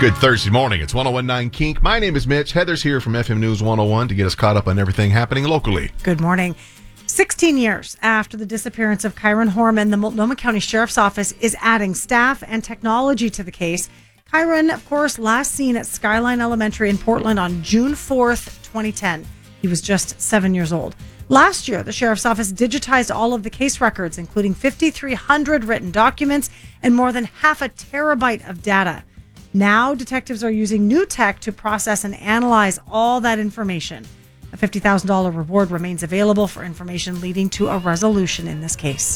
Good Thursday morning. It's 101.9 Kink. My name is Mitch. Heather's here from FM News 101 to get us caught up on everything happening locally. Good morning. 16 years after the disappearance of Kyron Horman, the Multnomah County Sheriff's Office is adding staff and technology to the case. Kyron, of course, last seen at Skyline Elementary in Portland on June 4th, 2010. He was just 7 years old. Last year, the Sheriff's Office digitized all of the case records, including 5,300 written documents and more than half a terabyte of data. Now, detectives are using new tech to process and analyze all that information. A $50,000 reward remains available for information leading to a resolution in this case.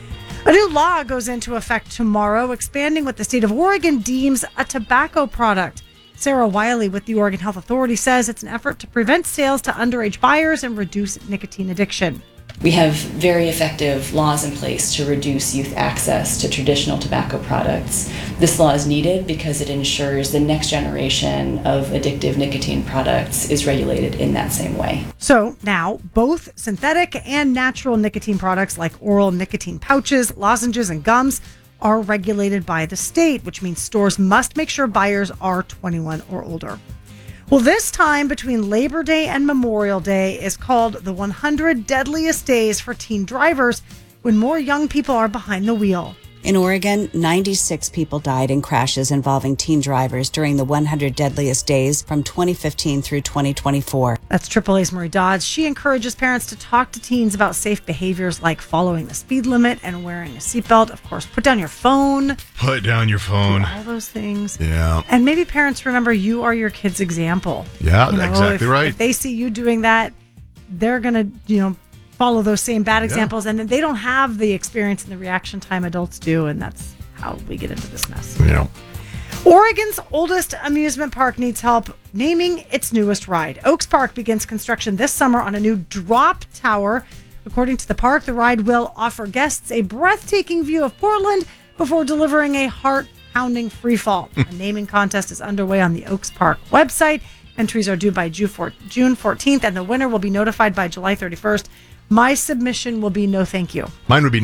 A new law goes into effect tomorrow, expanding what the state of Oregon deems a tobacco product. Sarah Wiley with the Oregon Health Authority says it's an effort to prevent sales to underage buyers and reduce nicotine addiction. We have very effective laws in place to reduce youth access to traditional tobacco products. This law is needed because it ensures the next generation of addictive nicotine products is regulated in that same way. So now, both synthetic and natural nicotine products like oral nicotine pouches, lozenges, and gums are regulated by the state, which means stores must make sure buyers are 21 or older. Well, this time between Labor Day and Memorial Day is called the 100 Deadliest Days for Teen Drivers, when more young people are behind the wheel. In Oregon, 96 people died in crashes involving teen drivers during the 100 Deadliest Days from 2015 through 2024. That's AAA's Marie Dodds. She encourages parents to talk to teens about safe behaviors like following the speed limit and wearing a seatbelt. Of course, put down your phone. Put down your phone. All those things. Yeah. And maybe parents remember you are your kid's example. Yeah, exactly right. If they see you doing that, they're going to, follow those same bad examples, and then they don't have the experience and the reaction time adults do, and that's how we get into this mess. Yeah. Oregon's oldest amusement park needs help naming its newest ride. Oaks Park begins construction this summer on a new drop tower. According to the park, the ride will offer guests a breathtaking view of Portland before delivering a heart-pounding freefall. A naming contest is underway on the Oaks Park website. Entries are due by June 14th, and the winner will be notified by July 31st. My submission will be no thank you. Mine would be